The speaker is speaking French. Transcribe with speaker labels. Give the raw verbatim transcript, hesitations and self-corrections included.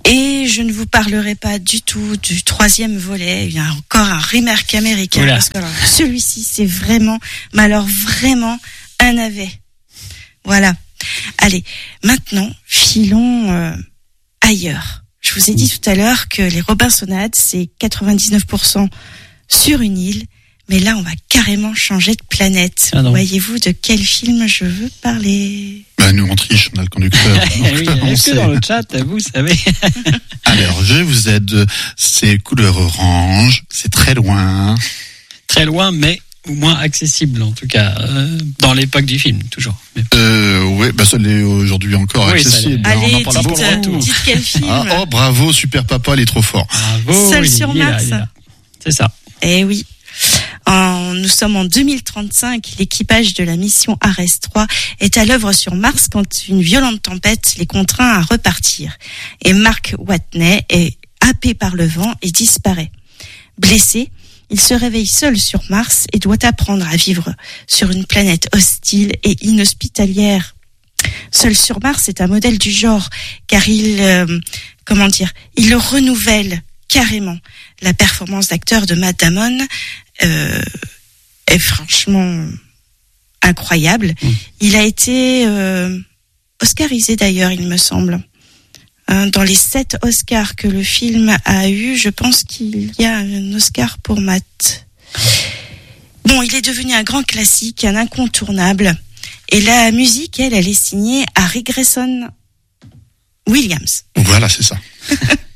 Speaker 1: Et je ne vous parlerai pas du tout du troisième volet. Il y a encore un remake américain.
Speaker 2: Oula.
Speaker 1: Parce que alors, celui-ci, c'est vraiment, mais alors vraiment un navet. Voilà. Allez, maintenant, filons euh, ailleurs. Je vous ai dit tout à l'heure que les Robinsonades, c'est quatre-vingt-dix-neuf pour cent sur une île. Mais là, on va carrément changer de planète.
Speaker 2: Ah non.
Speaker 1: Voyez-vous de quel film je veux parler?
Speaker 3: Bah, nous, on triche, on a le conducteur.
Speaker 2: Eh oui,
Speaker 3: On
Speaker 2: est-ce que
Speaker 3: sait.
Speaker 2: dans le chat, vous savez?
Speaker 3: Alors, je vous aide. C'est couleur orange. C'est très loin.
Speaker 2: Très loin, mais au moins accessible, en tout cas, euh, dans l'époque du film, toujours. Mais-
Speaker 3: Euh, ouais, bah, ça l'est aujourd'hui encore
Speaker 2: Oui, ça
Speaker 3: accessible.
Speaker 2: l'est.
Speaker 3: hein, on
Speaker 1: Allez,
Speaker 3: en parle
Speaker 1: dites,
Speaker 3: beaucoup.
Speaker 2: pour le retour.
Speaker 1: dites quel film.
Speaker 3: Ah, oh, bravo, super papa, il est trop fort.
Speaker 2: Bravo,
Speaker 1: Seul
Speaker 2: il-
Speaker 1: sur
Speaker 2: il est là,
Speaker 1: Mars.
Speaker 2: il est là. C'est ça.
Speaker 1: Eh oui. En, nous sommes en deux mille trente-cinq. L'équipage de la mission Ares trois est à l'œuvre sur Mars quand une violente tempête les contraint à repartir. Et Mark Watney est happé par le vent et disparaît. Blessé, il se réveille seul sur Mars et doit apprendre à vivre sur une planète hostile et inhospitalière. Seul sur Mars est un modèle du genre, car il, euh, comment dire, il renouvelle carrément. La performance d'acteur de Matt Damon euh, est franchement incroyable.
Speaker 2: Mmh.
Speaker 1: Il a été euh, oscarisé d'ailleurs, il me semble. Hein, dans les sept Oscars que le film a eu, je pense qu'il y a un Oscar pour Matt. Bon, il est devenu un grand classique, un incontournable. Et la musique, elle, elle est signée Harry Grayson Williams.
Speaker 3: Voilà, c'est ça.